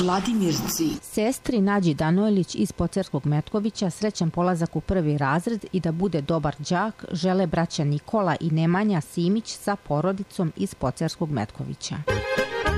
Vladimirci. Sestri Nađi Danojlić iz Pocerskog Metkovića srećan polazak u 1. razred i da bude dobar đak žele braća Nikola i Nemanja Simić sa porodicom iz Pocerskog Metkovića.